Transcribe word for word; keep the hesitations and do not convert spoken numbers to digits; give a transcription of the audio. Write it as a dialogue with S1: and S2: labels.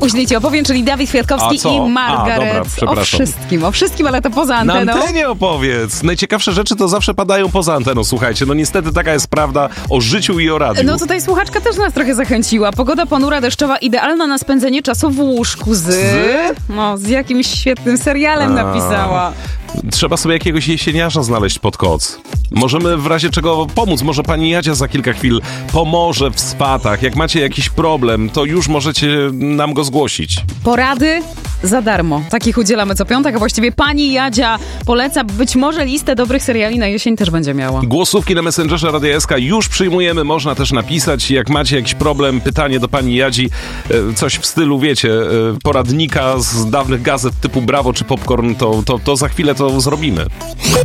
S1: Później ci opowiem, czyli Dawid Kwiatkowski i Margaret.
S2: A, dobra,
S1: o wszystkim, o wszystkim, ale to poza anteną.
S2: Na antenie opowiedz. Najciekawsze rzeczy to zawsze padają poza anteną, słuchajcie. No niestety taka jest prawda o życiu i o radiu.
S1: No tutaj słuchaczka też nas trochę zachęciła. Pogoda ponura, deszczowa, idealna na spędzenie czasu w łóżku z...
S2: Z?
S1: No, z jakimś świetnym serialem A. napisała.
S2: Trzeba sobie jakiegoś jesieniarza znaleźć pod koc. Możemy w razie czego pomóc. Może pani Jadzia za kilka chwil pomoże w swatach. Jak macie jakiś problem, to już możecie nam go zgłosić.
S1: Porady za darmo. Takich udzielamy co piątek, a właściwie pani Jadzia poleca. Być może listę dobrych seriali na jesień też będzie miała.
S2: Głosówki na Messengerze Radia S K już przyjmujemy. Można też napisać, jak macie jakiś problem, pytanie do pani Jadzi. Coś w stylu, wiecie, poradnika z dawnych gazet typu Brawo czy Popcorn, to, to, to za chwilę to zrobimy.